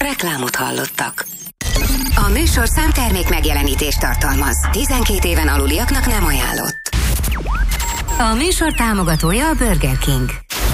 Reklámot hallottak. A műsorszám termék megjelenítést tartalmaz. 12 éven aluliaknak nem ajánlott. A műsor támogatója a Burger King.